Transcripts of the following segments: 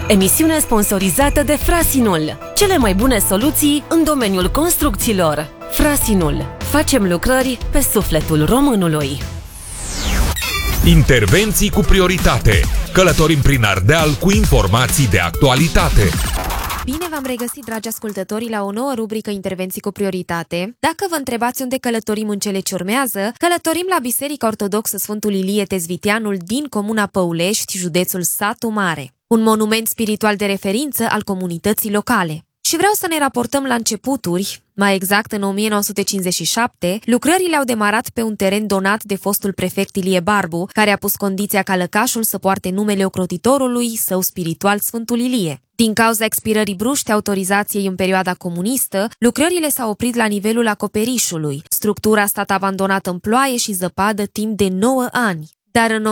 Emisiune sponsorizată de Frasinul. Cele mai bune soluții în domeniul construcțiilor. Frasinul. Facem lucrări pe sufletul românului. Intervenții cu prioritate. Călătorim prin Ardeal cu informații de actualitate. Bine v-am regăsit, dragi ascultători, la o nouă rubrică Intervenții cu prioritate. Dacă vă întrebați unde călătorim în cele ce urmează, călătorim la Biserica Ortodoxă Sfântul Ilie Tezviteanul din comuna Păulești, județul Satu Mare. Un monument spiritual de referință al comunității locale. Și vreau să ne raportăm la începuturi. Mai exact, în 1957, lucrările au demarat pe un teren donat de fostul prefect Ilie Barbu, care a pus condiția ca lăcașul să poarte numele ocrotitorului său spiritual, Sfântul Ilie. Din cauza expirării bruște autorizației în perioada comunistă, lucrările s-au oprit la nivelul acoperișului. Structura a stat abandonată în ploaie și zăpadă timp de 9 ani. Dar în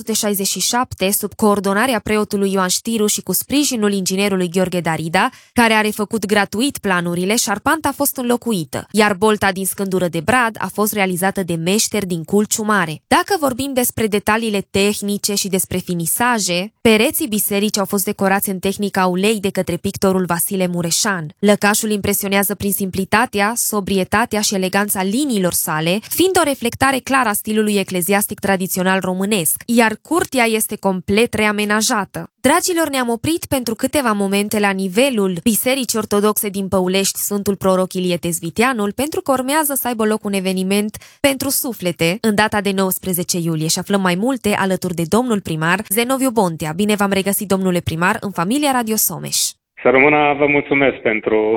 1967, sub coordonarea preotului Ioan Știru și cu sprijinul inginerului Gheorghe Darida, care a refăcut gratuit planurile, șarpanta a fost înlocuită, iar bolta din scândură de brad a fost realizată de meșteri din Culciu Mare. Dacă vorbim despre detaliile tehnice și despre finisaje, pereții bisericii au fost decorați în tehnica ulei de către pictorul Vasile Mureșan. Lăcașul impresionează prin simplitatea, sobrietatea și eleganța liniilor sale, fiind o reflectare clară a stilului ecleziastic tradițional românesc, iar curtea este complet reamenajată. Dragilor, ne-am oprit pentru câteva momente la nivelul Bisericii Ortodoxe din Păulești, Sfântul Proroc Ilie Tezviteanul, pentru că urmează să aibă loc un eveniment pentru suflete în data de 19 iulie și aflăm mai multe alături de domnul primar Zenoviu Bontea. Bine v-am regăsit, domnule primar, în familia Radio Someș. Să rămână, vă mulțumesc pentru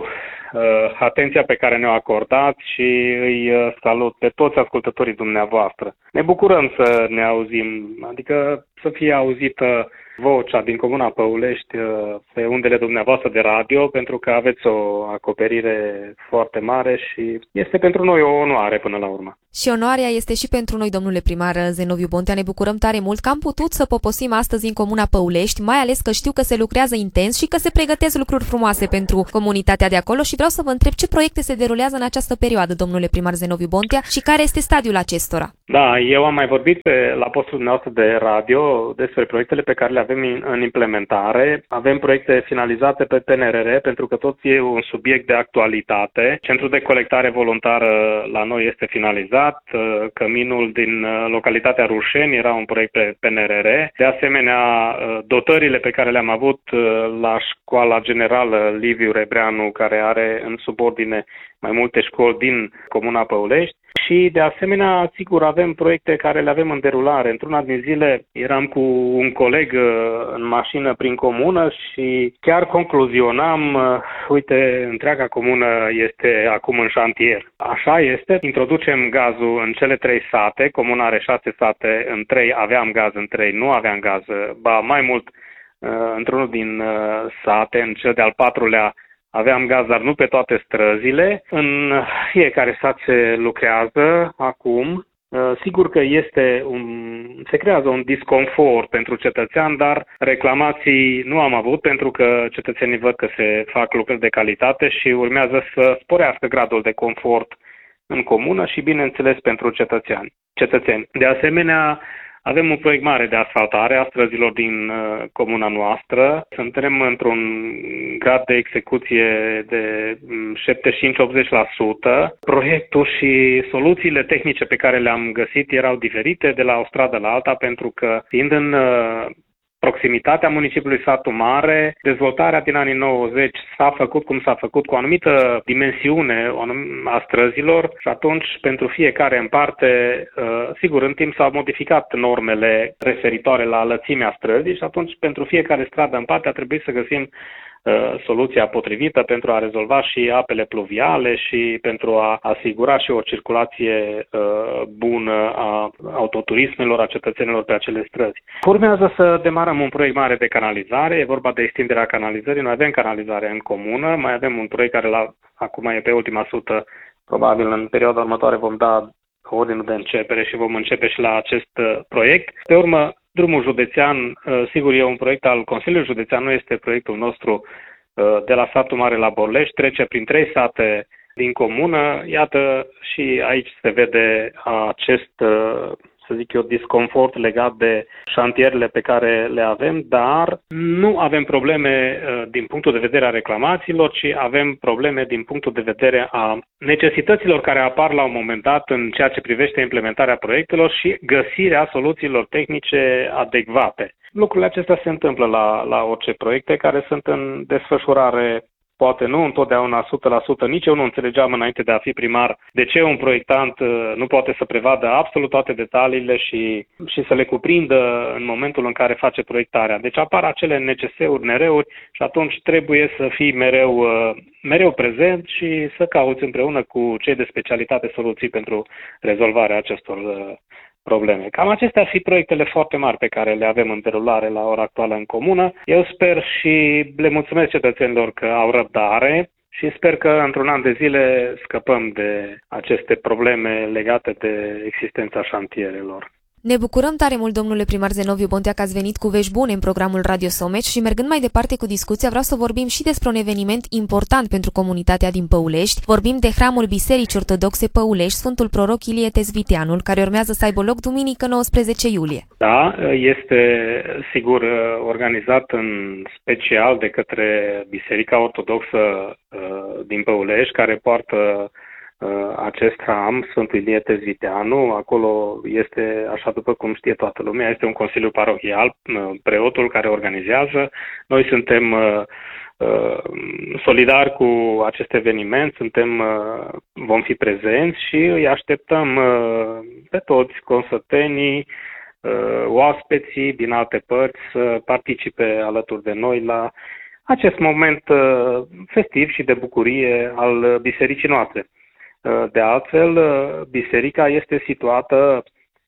atenția pe care ne-o acordați și îi salut pe toți ascultătorii dumneavoastră. Ne bucurăm să ne auzim, adică să fie auzită vocea din comuna Păulești pe undele dumneavoastră de radio, pentru că aveți o acoperire foarte mare și este pentru noi o onoare până la urmă. Și onoarea este și pentru noi, domnule primar Zenoviu Bontea. Ne bucurăm tare mult că am putut să poposim astăzi în comuna Păulești, mai ales că știu că se lucrează intens și că se pregătesc lucruri frumoase pentru comunitatea de acolo și vreau să vă întreb ce proiecte se derulează în această perioadă, domnule primar Zenoviu Bontea, și care este stadiul acestora. Da, eu am mai vorbit la postul dumneavoastră de radio despre proiectele pe care le avem în implementare. Avem proiecte finalizate pe PNRR, pentru că tot e un subiect de actualitate. Centrul de colectare voluntară la noi este finalizat. Căminul din localitatea Rușeni era un proiect pe PNRR. De asemenea, dotările pe care le-am avut la Școala Generală Liviu Rebreanu, care are în subordine mai multe școli din comuna Păulești. Și, de asemenea, sigur, avem proiecte care le avem în derulare. Într-una din zile eram cu un coleg în mașină prin comună și chiar concluzionam, uite, întreaga comună este acum în șantier. Așa este, introducem gazul în cele 3 sate, comuna are 6 sate, în 3 aveam gaz, în 3 nu aveam gaz, ba mai mult, într-unul din sate, în cel de-al 4-lea, aveam gaz, dar nu pe toate străzile. În fiecare sat se lucrează acum. Sigur că se creează un disconfort pentru cetățean, dar reclamații nu am avut, pentru că cetățenii văd că se fac lucruri de calitate și urmează să sporească gradul de confort în comună și, bineînțeles, pentru cetățeni. De asemenea, avem un proiect mare de asfaltare a străzilor din comuna noastră. Suntem într-un grad de execuție de 75-80%. Proiectul și soluțiile tehnice pe care le-am găsit erau diferite de la o stradă la alta, pentru că, fiind în proximitatea municipiului Satu Mare, dezvoltarea din anii 90 s-a făcut cum s-a făcut, cu o anumită dimensiune a străzilor și atunci pentru fiecare în parte, sigur, în timp s-au modificat normele referitoare la lățimea străzii și atunci pentru fiecare stradă în parte a trebuit să găsim soluția potrivită pentru a rezolva și apele pluviale și pentru a asigura și o circulație bună a autoturismelor, a cetățenilor pe acele străzi. Urmează să demarăm un proiect mare de canalizare, e vorba de extinderea canalizării. Noi avem canalizare în comună, mai avem un proiect care acum e pe ultima sută, probabil în perioada următoare vom da ordinul de începere și vom începe și la acest proiect. Pe urmă, drumul județean, sigur, e un proiect al Consiliului Județean, nu este proiectul nostru de la Satul Mare la Borlești, trece prin 3 sate din comună. Iată, și aici se vede acest să zic eu, disconfort legat de șantierele pe care le avem, dar nu avem probleme din punctul de vedere a reclamațiilor, ci avem probleme din punctul de vedere a necesităților care apar la un moment dat în ceea ce privește implementarea proiectelor și găsirea soluțiilor tehnice adecvate. Lucrurile acestea se întâmplă la orice proiecte care sunt în desfășurare. Poate nu întotdeauna 100%, nici eu nu înțelegeam înainte de a fi primar de ce un proiectant nu poate să prevadă absolut toate detaliile și să le cuprindă în momentul în care face proiectarea. Deci apar acele necesuri, nereuri și atunci trebuie să fii mereu prezent și să cauți împreună cu cei de specialitate soluții pentru rezolvarea acestor probleme. Cam acestea ar fi proiectele foarte mari pe care le avem în derulare la ora actuală în comună. Eu sper și le mulțumesc cetățenilor că au răbdare și sper că într-un an de zile scăpăm de aceste probleme legate de existența șantierelor. Ne bucurăm tare mult, domnule primar Zenoviu Bontea, că ați venit cu vești bune în programul Radio Someș și mergând mai departe cu discuția, vreau să vorbim și despre un eveniment important pentru comunitatea din Păulești. Vorbim de hramul Bisericii Ortodoxe Păulești, Sfântul Proroc Ilie Tezviteanul, care urmează să aibă loc duminică 19 iulie. Da, este sigur organizat în special de către Biserica Ortodoxă din Păulești, care poartă acest hram, Sfântul Ilie Tezviteanu. Acolo este, așa după cum știe toată lumea, este un consiliu parohial, preotul care organizează. Noi suntem solidari cu acest eveniment, vom fi prezenți și îi așteptăm pe toți consătenii, oaspeții din alte părți să participe alături de noi la acest moment festiv și de bucurie al bisericii noastre. De altfel, biserica este situată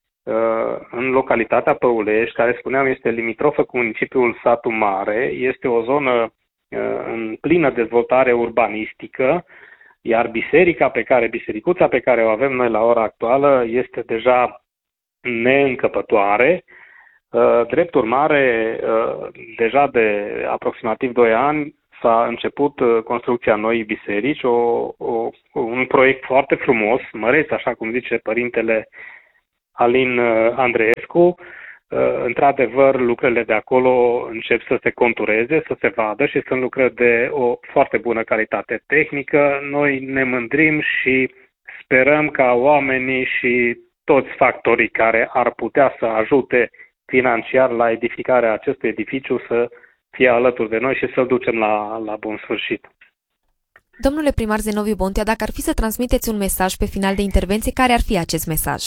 în localitatea Păulești, care, spuneam, este limitrofă cu municipiul Satu Mare. Este o zonă în plină dezvoltare urbanistică, iar bisericuța pe care o avem noi la ora actuală este deja neîncăpătoare. Drept urmare, deja de aproximativ 2 ani, s-a început construcția noii biserici, un proiect foarte frumos, măreț, așa cum zice părintele Alin Andreescu. Într-adevăr, lucrările de acolo încep să se contureze, să se vadă și sunt lucrări de o foarte bună calitate tehnică. Noi ne mândrim și sperăm ca oamenii și toți factorii care ar putea să ajute financiar la edificarea acestui edificiu să fie alături de noi și să-l ducem la bun sfârșit. Domnule primar Zenoviu Bontea, dacă ar fi să transmiteți un mesaj pe final de intervenție, care ar fi acest mesaj?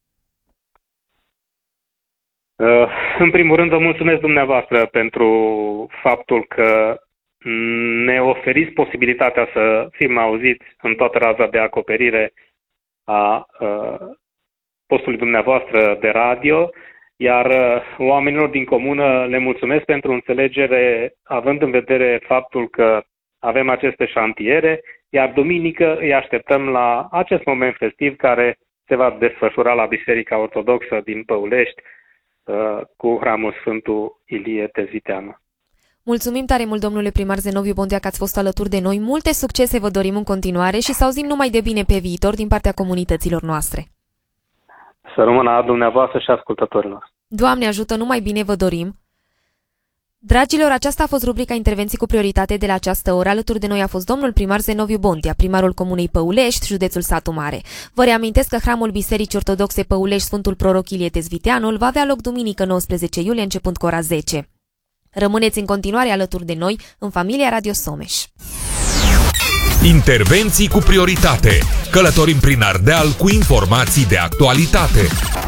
În primul rând, vă mulțumesc dumneavoastră pentru faptul că ne oferiți posibilitatea să fim auziți în toată raza de acoperire a postului dumneavoastră de radio, iar oamenilor din comună le mulțumesc pentru înțelegere, având în vedere faptul că avem aceste șantiere, iar duminică îi așteptăm la acest moment festiv care se va desfășura la Biserica Ortodoxă din Păulești cu hramul Sfântul Ilie Tezviteanu. Mulțumim tare mult, domnule primar Zenoviu Bontea, că ați fost alături de noi. Multe succese vă dorim în continuare și să auzim numai de bine pe viitor din partea comunităților noastre. Să rămână dumneavoastră și ascultătorilor. Doamne ajută, numai bine vă dorim. Dragilor, aceasta a fost rubrica Intervenții cu prioritate de la această oră. Alături de noi a fost domnul primar Zenoviu Bontea, primarul comunei Păulești, județul Satu Mare. Vă reamintesc că hramul Bisericii Ortodoxe Păulești, Sfântul Proroc Ilie Tezviteanul, va avea loc duminică 19 iulie, începând cu ora 10. Rămâneți în continuare alături de noi în familia Radio Someș. Intervenții cu prioritate. Călătorim prin Ardeal cu informații de actualitate.